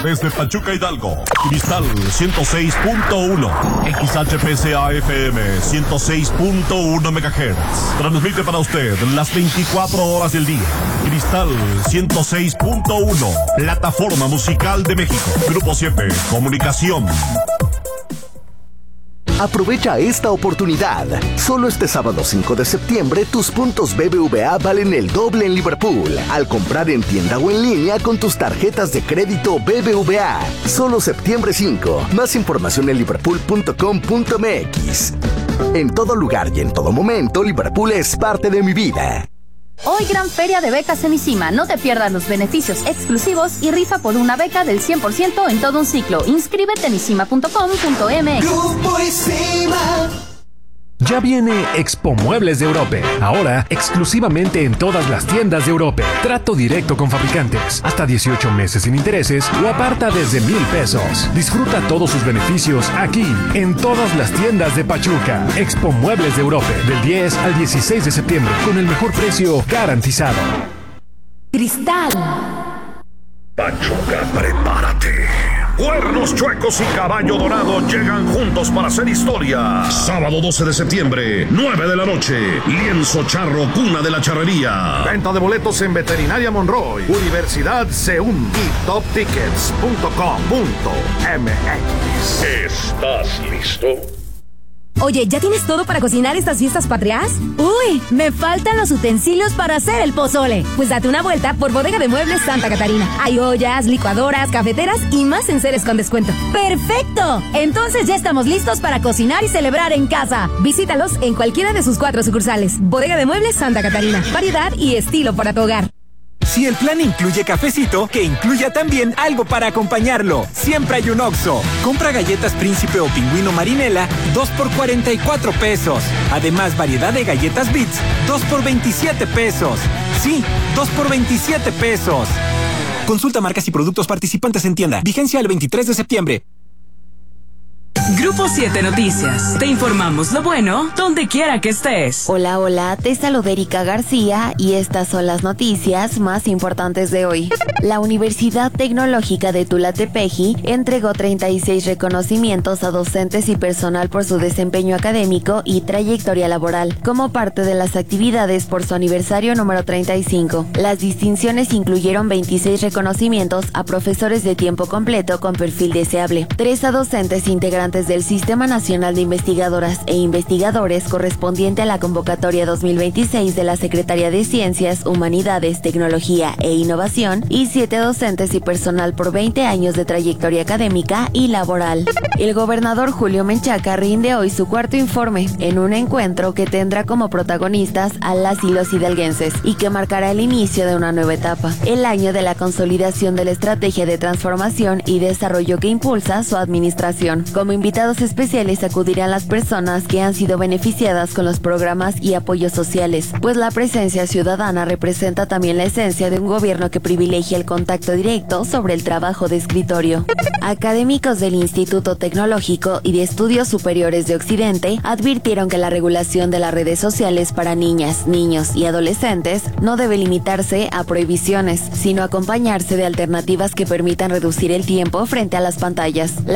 desde Pachuca, Hidalgo. Cristal 106.1. XHPCA FM 106.1 MHz. Transmite para usted las 24 horas del día. Cristal 106.1. Plataforma musical de México. Grupo 7. Comunicación. Aprovecha esta oportunidad. Solo este sábado 5 de septiembre, tus puntos BBVA valen el doble en Liverpool al comprar en tienda o en línea con tus tarjetas de crédito BBVA. Solo septiembre 5. Más información en liverpool.com.mx. En todo lugar y en todo momento, Liverpool es parte de mi vida. Hoy gran feria de becas en ICIMA. No te pierdas los beneficios exclusivos y rifa por una beca del 100% en todo un ciclo. Inscríbete en isima.com.mx. Grupo ICIMA. Ya viene Expo Muebles de Europe. Ahora, exclusivamente en todas las tiendas de Europe. Trato directo con fabricantes. Hasta 18 meses sin intereses o aparta desde 1,000 pesos. Disfruta todos sus beneficios aquí, en todas las tiendas de Pachuca. Expo Muebles de Europe. Del 10 al 16 de septiembre. Con el mejor precio garantizado. Cristal. Pachuca, prepárate. Cuernos Chuecos y Caballo Dorado llegan juntos para hacer historia. Sábado 12 de septiembre, 9 de la noche. Lienzo Charro, cuna de la charrería. Venta de boletos en Veterinaria Monroy, Universidad CEUM y toptickets.com.mx. ¿Estás listo? Oye, ¿ya tienes todo para cocinar estas fiestas patrias? ¡Uy! Me faltan los utensilios para hacer el pozole. Pues date una vuelta por Bodega de Muebles Santa Catarina. Hay ollas, licuadoras, cafeteras y más enseres con descuento. ¡Perfecto! Entonces ya estamos listos para cocinar y celebrar en casa. Visítalos en cualquiera de sus 4 sucursales. Bodega de Muebles Santa Catarina. Variedad y estilo para tu hogar. Si el plan incluye cafecito, que incluya también algo para acompañarlo. Siempre hay un Oxxo. Compra galletas Príncipe o Pingüino Marinela, 2 por 44 pesos. Además, variedad de galletas Bits, 2 por 27 pesos. Sí, 2 por 27 pesos. Consulta marcas y productos participantes en tienda. Vigencia el 23 de septiembre. Grupo 7 Noticias. Te informamos lo bueno donde quiera que estés. Hola, hola, te saluda Erika García y estas son las noticias más importantes de hoy. La Universidad Tecnológica de Tula-Tepeji entregó 36 reconocimientos a docentes y personal por su desempeño académico y trayectoria laboral, como parte de las actividades por su aniversario número 35. Las distinciones incluyeron 26 reconocimientos a profesores de tiempo completo con perfil deseable, 3 a docentes integrantes del Sistema Nacional de Investigadoras e Investigadores correspondiente a la convocatoria 2026 de la Secretaría de Ciencias, Humanidades, Tecnología e Innovación y 7 docentes y personal por 20 años de trayectoria académica y laboral. El gobernador Julio Menchaca rinde hoy su cuarto informe en un encuentro que tendrá como protagonistas a las y los hidalguenses y que marcará el inicio de una nueva etapa, el año de la consolidación de la estrategia de transformación y desarrollo que impulsa su administración. Como invitados especiales acudirán las personas que han sido beneficiadas con los programas y apoyos sociales, pues la presencia ciudadana representa también la esencia de un gobierno que privilegia el contacto directo sobre el trabajo de escritorio. Académicos del Instituto Tecnológico y de Estudios Superiores de Occidente advirtieron que la regulación de las redes sociales para niñas, niños y adolescentes no debe limitarse a prohibiciones, sino acompañarse de alternativas que permitan reducir el tiempo frente a las pantallas.